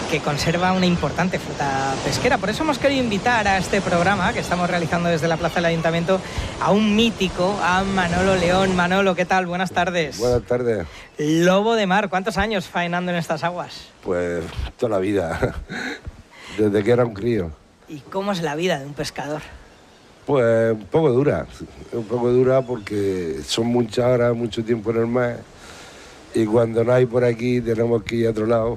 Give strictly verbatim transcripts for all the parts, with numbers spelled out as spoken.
que conserva una importante flota pesquera. Por eso hemos querido invitar a este programa que estamos realizando desde la Plaza del Ayuntamiento a un mítico, a Manolo León. Manolo, ¿qué tal? Buenas tardes. Buenas tardes. Lobo de mar, ¿cuántos años faenando en estas aguas? Pues toda la vida, desde que era un crío. ¿Y cómo es la vida de un pescador? Pues un poco dura, un poco dura porque son muchas horas, mucho tiempo en el mar y cuando no hay por aquí tenemos que ir a otro lado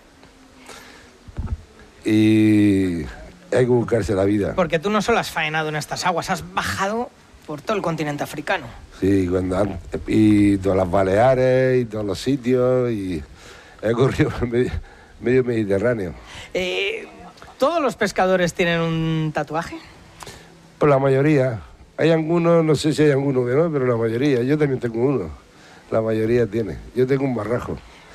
y hay que buscarse la vida. Porque tú no solo has faenado en estas aguas, has bajado por todo el continente africano. Sí, cuando, y todas las Baleares y todos los sitios y he corrido por medio, medio Mediterráneo. Eh, ¿Todos los pescadores tienen un tatuaje? Pues la mayoría. Hay algunos, no sé si hay alguno que no, pero la mayoría. Yo también tengo uno. La mayoría tiene. Yo tengo un barrajo.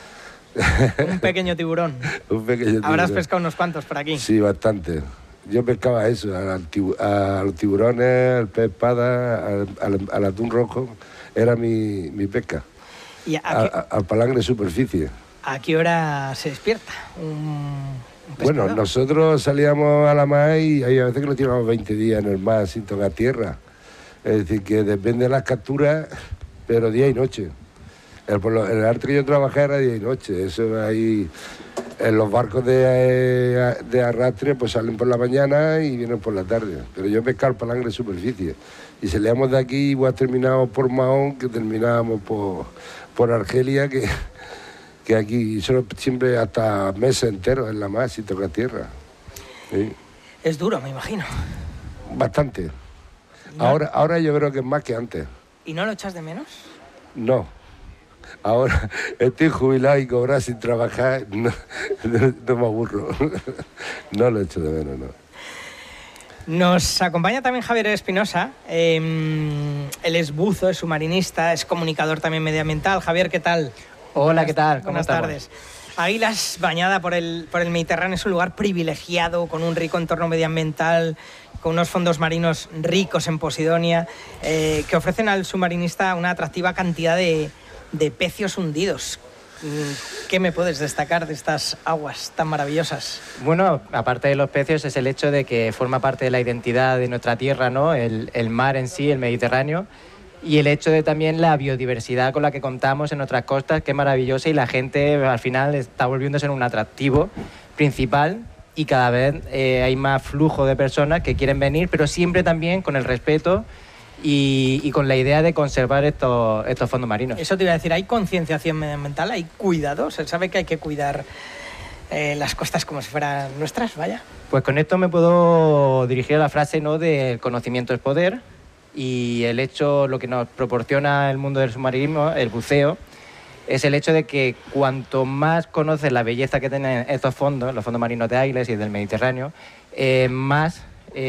Un pequeño tiburón. Un pequeño tiburón. ¿Habrás pescado unos cuantos por aquí? Sí, bastante. Yo pescaba eso, al tibu a los tiburones, al pez espada, al, al, al atún rojo. Era mi, mi pesca. ¿Y a, a, a, al palangre de superficie. ¿A qué hora se despierta un... Bueno, nosotros salíamos a la mar y hay a veces que nos tiramos veinte días en el mar sin tocar tierra. Es decir, que depende de las capturas, pero día y noche. El, en el arte que yo trabajé era día y noche. Eso ahí, en los barcos de, de arrastre pues salen por la mañana y vienen por la tarde. Pero yo pescaba el palangre de superficie. Y salíamos de aquí igual terminábamos por Mahón que terminábamos por, por Argelia, que... que aquí solo siempre hasta meses enteros en la mar sin tocar tierra. ¿Sí? Es duro, me imagino. Bastante. ¿No? Ahora, ahora yo creo que es más que antes. ¿Y no lo echas de menos? No. Ahora estoy jubilado y cobrar sin trabajar, no, no, no me aburro. No lo echo de menos, no. Nos acompaña también Javier Espinosa. Eh, él es buzo, es submarinista, es comunicador también medioambiental. Javier, ¿qué tal? Hola, ¿qué tal? ¿Cómo Buenas estamos? tardes. Águilas, bañada por el, por el Mediterráneo, es un lugar privilegiado, con un rico entorno medioambiental, con unos fondos marinos ricos en posidonia, eh, que ofrecen al submarinista una atractiva cantidad de, de pecios hundidos. ¿Qué me puedes destacar de estas aguas tan maravillosas? Bueno, aparte de los pecios, es el hecho de que forma parte de la identidad de nuestra tierra, ¿no? El, el mar en sí, el Mediterráneo. Y el hecho de también la biodiversidad con la que contamos en nuestras costas, que es maravillosa, y la gente al final está volviéndose en un atractivo principal y cada vez eh, hay más flujo de personas que quieren venir, pero siempre también con el respeto y, y con la idea de conservar estos, estos fondos marinos. Eso te iba a decir, ¿hay concienciación medioambiental? ¿Hay cuidado? ¿Se sabe que hay que cuidar eh, las costas como si fueran nuestras? Vaya. Pues con esto me puedo dirigir a la frase, ¿no?, de el conocimiento es poder. Y el hecho, lo que nos proporciona el mundo del submarinismo, el buceo, es el hecho de que cuanto más conoces la belleza que tienen estos fondos, los fondos marinos de Águilas y del Mediterráneo, eh, más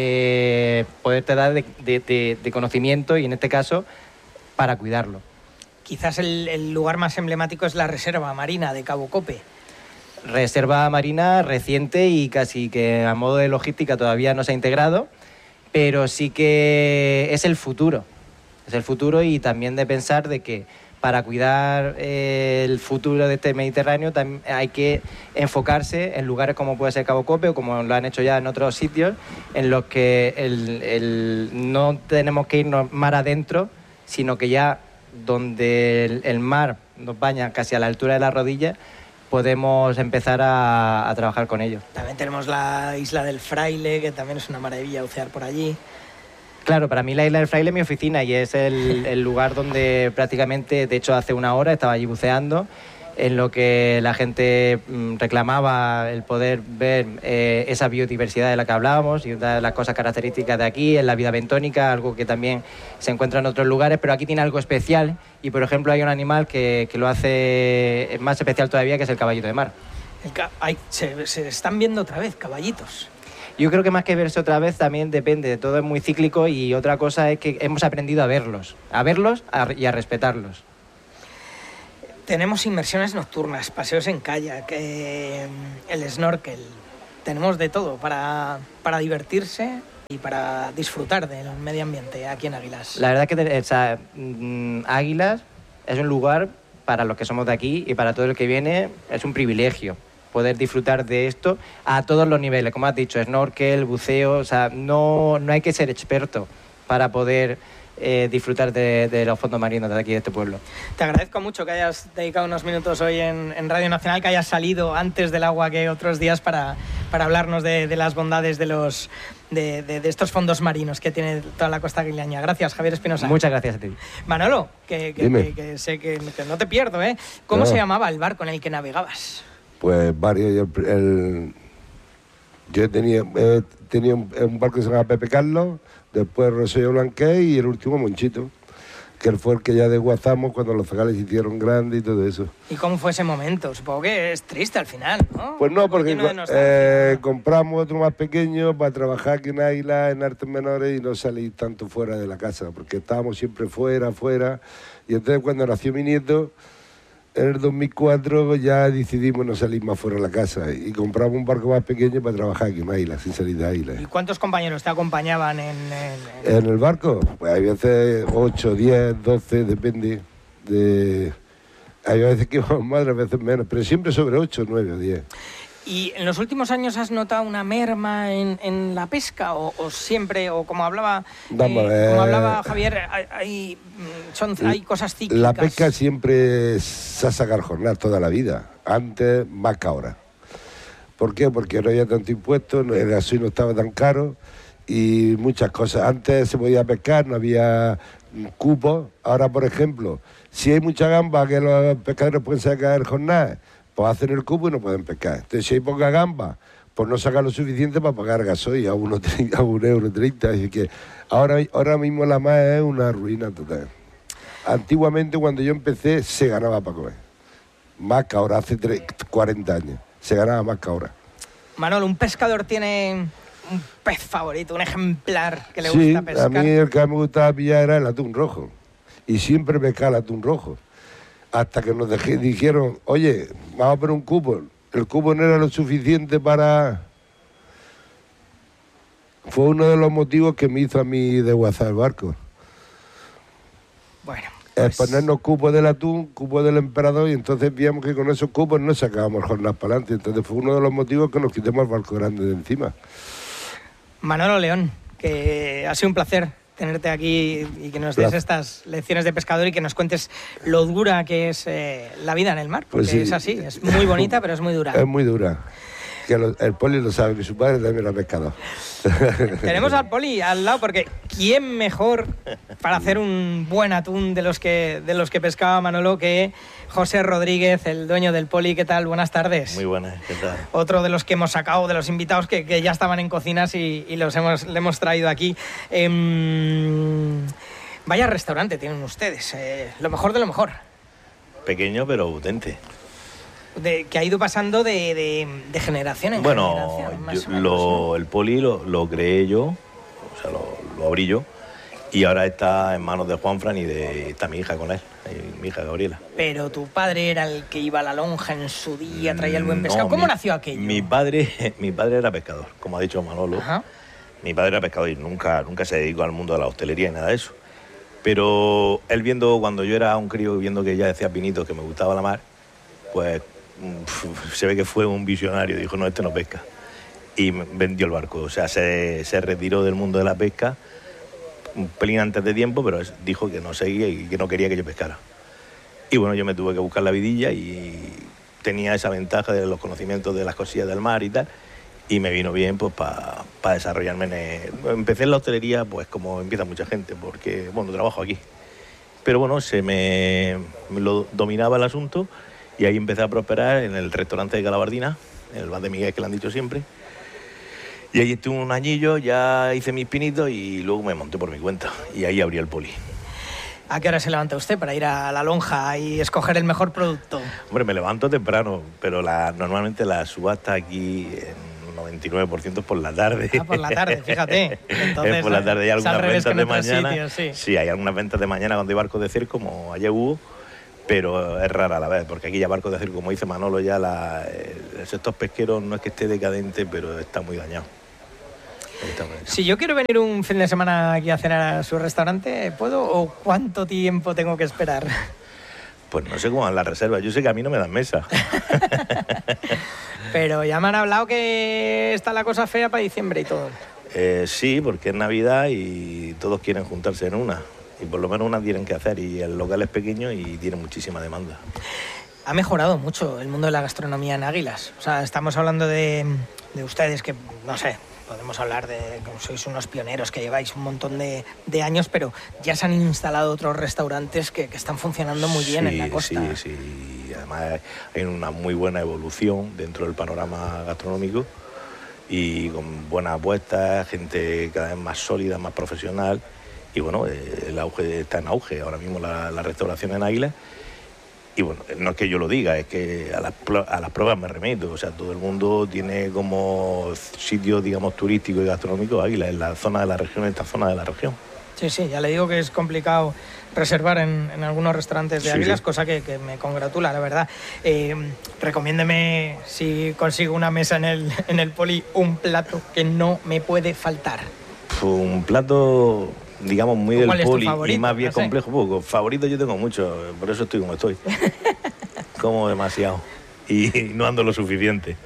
eh, poder te da de, de, de, de conocimiento y, en este caso, para cuidarlo. Quizás el, el lugar más emblemático es la reserva marina de Cabo Cope. Reserva marina reciente y casi que a modo de logística todavía no se ha integrado, pero sí que es el futuro, es el futuro y también de pensar de que para cuidar eh, el futuro de este Mediterráneo también hay que enfocarse en lugares como puede ser Cabo Cope o como lo han hecho ya en otros sitios, en los que el, el, no tenemos que irnos mar adentro, sino que ya donde el, el mar nos baña casi a la altura de la rodilla, podemos empezar a, a trabajar con ello. También tenemos la isla del Fraile, que también es una maravilla bucear por allí. Claro, para mí la isla del Fraile es mi oficina y es el, el lugar donde prácticamente, de hecho hace una hora estaba allí buceando, en lo que la gente mmm, reclamaba el poder ver eh, esa biodiversidad de la que hablábamos, y una de las cosas características de aquí es la vida bentónica, algo que también se encuentra en otros lugares, pero aquí tiene algo especial y, por ejemplo, hay un animal que, que lo hace más especial todavía, que es el caballito de mar. El ca Ay, se, se están viendo otra vez caballitos. Yo creo que más que verse otra vez también depende, todo es muy cíclico y otra cosa es que hemos aprendido a verlos, a verlos a, y a respetarlos. Tenemos inmersiones nocturnas, paseos en kayak, eh, el snorkel. Tenemos de todo para, para divertirse y para disfrutar del medio ambiente aquí en Águilas. La verdad que o sea, Águilas es un lugar para los que somos de aquí y para todo el que viene es un privilegio, poder disfrutar de esto a todos los niveles, como has dicho, snorkel, buceo, o sea, no, no hay que ser experto para poder eh, disfrutar de, de los fondos marinos de aquí, de este pueblo. Te agradezco mucho que hayas dedicado unos minutos hoy en, en Radio Nacional, que hayas salido antes del agua que otros días para, para hablarnos de, de las bondades de los de, de, de estos fondos marinos que tiene toda la costa aguileña. Gracias, Javier Espinosa. Muchas gracias a ti. Manolo, que, que, que, que sé que, que no te pierdo, ¿eh? ¿Cómo no. se llamaba el barco en el que navegabas? Pues varios. El, el, yo tenía, eh, tenía un, un barco que se llamaba Pepe Carlos, después Rosello Blanquet y el último Monchito, que fue el que ya desguazamos cuando los zagales se hicieron grandes y todo eso. ¿Y cómo fue ese momento? Supongo que es triste al final, ¿no? Pues no, porque Lleno de nostalgia. eh, compramos otro más pequeño para trabajar aquí en Águila, en artes menores, y no salir tanto fuera de la casa, porque estábamos siempre fuera, fuera. Y entonces cuando nació mi nieto, en el dos mil cuatro ya decidimos no salir más fuera de la casa y compramos un barco más pequeño para trabajar aquí en Águila, sin salir de Águila. ¿Y cuántos compañeros te acompañaban en, en, en... ¿En el barco? Pues hay veces ocho, diez, doce, depende. De... Hay veces que íbamos más, a veces menos, pero siempre sobre ocho, nueve o diez. ¿Y en los últimos años has notado una merma en, en la pesca o, o siempre, o como hablaba, Vamos, eh, eh, como hablaba Javier, hay, hay, son, hay cosas cíclicas? La pesca siempre se ha sacado jornada toda la vida, antes más que ahora. ¿Por qué? Porque no había tanto impuesto, el gasoil no estaba tan caro y muchas cosas. Antes se podía pescar, no había cupos. Ahora, por ejemplo, si hay mucha gamba que los pescadores pueden sacar jornada, pues hacen el cupo y no pueden pescar. Entonces, si hay poca gamba, pues no sacan lo suficiente para pagar gasoil a uno a un euro treinta. Así que ahora, ahora mismo la mar es una ruina total. Antiguamente, cuando yo empecé, se ganaba para comer. Más que ahora, hace cuarenta años. Se ganaba más que ahora. Manolo, ¿un pescador tiene un pez favorito, un ejemplar que le sí, gusta pescar? A mí el que me gustaba pillar era el atún rojo. Y siempre pescaba el atún rojo. Hasta que nos dejé, dijeron, oye, vamos a poner un cupo. El cupo no era lo suficiente para... Fue uno de los motivos que me hizo a mí desguazar el barco. Bueno, pues... pues... ponernos cupos del atún, cupos del emperador, y entonces veíamos que con esos cupos no sacábamos jornadas para adelante. Entonces fue uno de los motivos que nos quitemos el barco grande de encima. Manolo León, que ha sido un placer tenerte aquí y que nos des Gracias. Estas lecciones de pescador y que nos cuentes lo dura que es eh, la vida en el mar, porque Pues sí. es así, es muy bonita, pero es muy dura. Es muy dura. Que lo, el Poli lo sabe, que su padre también era pescador. Tenemos al Poli al lado, porque ¿quién mejor para hacer un buen atún de los que, de los que pescaba Manolo que José Rodríguez, el dueño del Poli? ¿Qué tal? Buenas tardes. Muy buenas, ¿qué tal? Otro de los que hemos sacado, de los invitados que, que ya estaban en cocinas y, y los hemos, le hemos traído aquí. Eh, vaya restaurante tienen ustedes, eh, lo mejor de lo mejor. Pequeño pero potente. De, que ha ido pasando de, de, de generación en Bueno, generación. Más yo, o menos, lo, ¿no? el Poli lo, lo creé yo, o sea, lo, lo abrí yo, y ahora está en manos de Juanfran y de está mi hija con él, mi hija Gabriela. Pero tu padre era el que iba a la lonja en su día, traía el buen pescado. No, ¿Cómo mi, nació aquello? Mi padre, mi padre era pescador, como ha dicho Manolo. Ajá. Mi padre era pescador y nunca, nunca se dedicó al mundo de la hostelería ni nada de eso. Pero él viendo, cuando yo era un crío, viendo que ya decía Pinito que me gustaba la mar, pues se ve que fue un visionario, dijo, no, este no pesca. Y vendió el barco, o sea, se, se retiró del mundo de la pesca un pelín antes de tiempo, pero dijo que no seguía y que no quería que yo pescara. Y bueno, yo me tuve que buscar la vidilla y tenía esa ventaja de los conocimientos de las cosillas del mar y tal, y me vino bien pues para pa desarrollarme en el... Empecé en la hostelería pues como empieza mucha gente, porque, bueno, trabajo aquí. Pero bueno, se me, me lo dominaba el asunto. Y ahí empecé a prosperar en el restaurante de Calabardina, en el bar de Miguel, que le han dicho siempre. Y ahí estuve un añillo, ya hice mis pinitos y luego me monté por mi cuenta. Y ahí abrí el Poli. ¿A qué hora se levanta usted para ir a la lonja y escoger el mejor producto? Hombre, me levanto temprano, pero la, normalmente la subasta aquí en un noventa y nueve por ciento es por la tarde. Ah, por la tarde, fíjate. Entonces, es por la tarde. Hay algunas ventas de mañana. Sitios, sí. sí, hay algunas ventas de mañana cuando hay barcos de circo, como ayer hubo. Pero es rara a la vez, porque aquí ya barcos de circo, como dice Manolo, ya la, el sector pesquero no es que esté decadente, pero está muy dañado. Está muy dañado. Si yo quiero venir un fin de semana aquí a cenar a su restaurante, ¿puedo o cuánto tiempo tengo que esperar? Pues no sé cómo van las reservas, yo sé que a mí no me dan mesa. Pero ya me han hablado que está la cosa fea para diciembre y todo. Eh, sí, porque es Navidad y todos quieren juntarse en una. Y por lo menos una tienen que hacer. Y el local es pequeño y tiene muchísima demanda. Ha mejorado mucho el mundo de la gastronomía en Águilas. O sea, estamos hablando de, de ustedes que, no sé, podemos hablar de que sois unos pioneros, que lleváis un montón de, de años, pero ya se han instalado otros restaurantes que, que están funcionando muy bien sí, en la costa. Sí, sí. Además hay una muy buena evolución dentro del panorama gastronómico y con buenas apuestas, gente cada vez más sólida, más profesional. Y bueno, el auge está en auge ahora mismo la, la restauración en Águilas. Y bueno, no es que yo lo diga, es que a las, a las pruebas me remito. O sea, todo el mundo tiene como sitio, digamos, turístico y gastronómico Águilas, en la zona de la región, en esta zona de la región. Sí, sí, ya le digo que es complicado reservar en, en algunos restaurantes de sí, Águilas, sí. cosa que, que me congratula, la verdad. Eh, recomiéndeme, si consigo una mesa en el, en el Poli, un plato que no me puede faltar. Un plato, digamos, muy del Poli y más bien no sé. complejo. Poco. Favorito yo tengo mucho, por eso estoy como estoy. Como demasiado. Y no ando lo suficiente.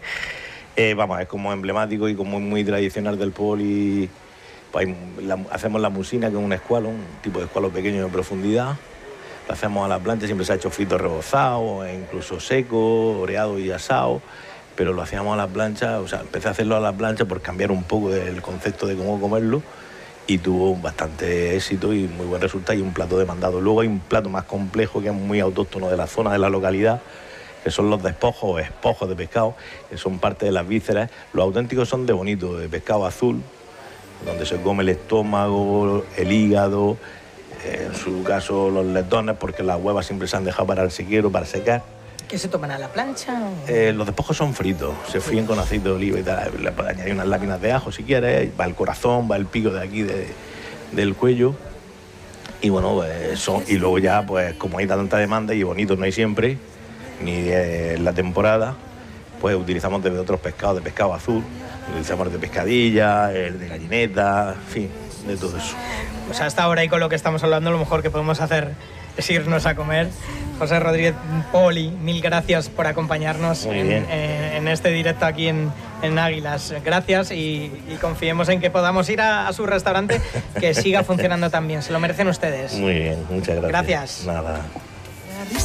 eh, vamos, es como emblemático y como muy tradicional del Poli. Pues la, hacemos la musina, que es un escualo, un tipo de escualo pequeño de profundidad. Lo hacemos a la plancha, siempre se ha hecho frito rebozado, e incluso seco, oreado y asado. Pero lo hacíamos a la plancha, o sea, empecé a hacerlo a la plancha por cambiar un poco el concepto de cómo comerlo y tuvo bastante éxito y muy buen resultado y un plato demandado. Luego hay un plato más complejo que es muy autóctono de la zona, de la localidad, que son los despojos o espojos de pescado, que son parte de las vísceras. Los auténticos son de bonito, de pescado azul, donde se come el estómago, el hígado, en su caso los letones, porque las huevas siempre se han dejado para el sequero, para secar. ¿Qué se toman a la plancha? Eh, los despojos son fritos, se fríen con aceite de oliva y tal. Le puedes añadir unas láminas de ajo si quieres, va el corazón, va el pico de aquí de, del cuello. Y bueno, pues son, y luego ya, pues como hay tanta demanda y bonitos no hay siempre, ni en la temporada, pues utilizamos de otros pescados, de pescado azul, utilizamos de pescadilla, el de gallineta, en fin, de todo eso. Pues hasta ahora y con lo que estamos hablando, lo mejor que podemos hacer es irnos a comer. José Rodríguez Poli, mil gracias por acompañarnos en, en, en este directo aquí en, en Águilas. Gracias y, y confiemos en que podamos ir a, a su restaurante, que siga funcionando tan bien. Se lo merecen ustedes. Muy bien, muchas gracias. Gracias. Nada.